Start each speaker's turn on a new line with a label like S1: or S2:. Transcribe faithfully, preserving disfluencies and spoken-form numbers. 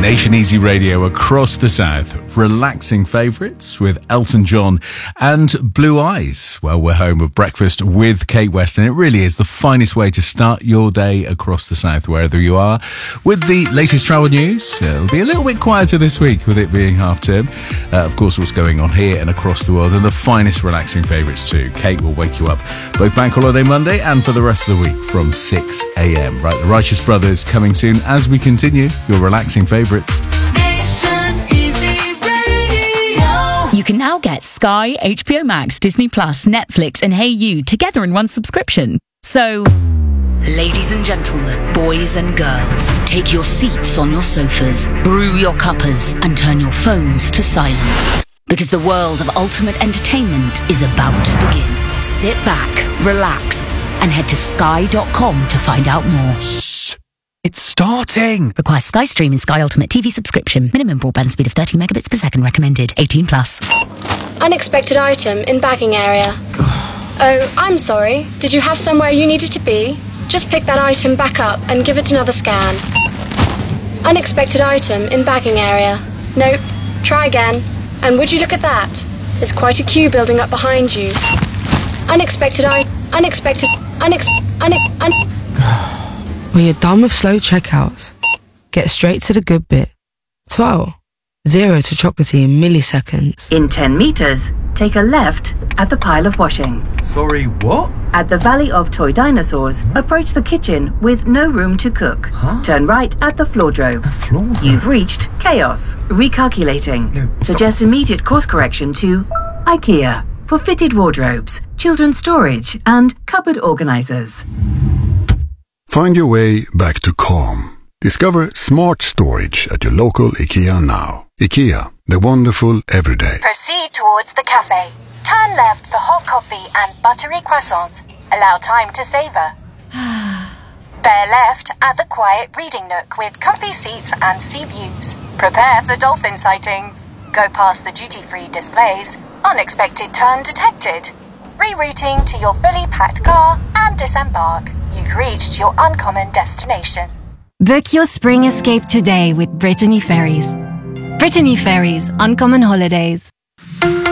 S1: Nation Easy Radio across the south. Relaxing favourites with Elton John and Blue Eyes. Well, we're home of Breakfast with Kate West, and it really is the finest way to start your day across the south, wherever you are. With the latest travel news, it'll be a little bit quieter this week with it being half term. Uh, of course, what's going on here and across the world, and the finest relaxing favourites too. Kate will wake you up both Bank Holiday Monday and for the rest of the week from six a.m. Right, the Righteous Brothers coming soon as we continue your relaxing favourites.
S2: You can now get Sky, H B O Max, Disney Plus, Netflix and Hey You together in one subscription. So, ladies and gentlemen, boys and girls, take your seats on your sofas, brew your cuppers and turn your phones to silent. Because the world of ultimate entertainment is about to begin. Sit back, relax and head to sky dot com to find out more.
S1: Shh. It's starting!
S2: Requires Sky Stream and Sky Ultimate T V subscription. Minimum broadband speed of thirty megabits per second recommended. eighteen plus.
S3: Unexpected item in bagging area. Oh, I'm sorry. Did you have somewhere you needed to be? Just pick that item back up and give it another scan. Unexpected item in bagging area. Nope. Try again. And would you look at that? There's quite a queue building up behind you. Unexpected I... Unexpected... Unex... Unex... Un...
S4: When you're done with slow checkouts, get straight to the good bit. twelve. Zero to chocolatey in milliseconds.
S5: In ten meters, take a left at the pile of washing.
S6: Sorry, what?
S5: At the Valley of Toy Dinosaurs, approach the kitchen with no room to cook.
S6: Huh?
S5: Turn right at the floordrome.
S6: A floor?
S5: You've reached chaos. Recalculating.
S6: No,
S5: Suggest immediate course correction to IKEA for fitted wardrobes, children's storage, and cupboard organizers.
S7: Find your way back to calm. Discover smart storage at your local IKEA now. IKEA, the wonderful everyday.
S8: Proceed towards the cafe. Turn left for hot coffee and buttery croissants. Allow time to savor. Bear left at the quiet reading nook with comfy seats and sea views. Prepare for dolphin sightings. Go past the duty-free displays. Unexpected turn detected. Rerouting to your fully packed car and disembark. You've reached your uncommon destination.
S9: Book your spring escape today with Brittany Ferries. Brittany Ferries, Uncommon Holidays.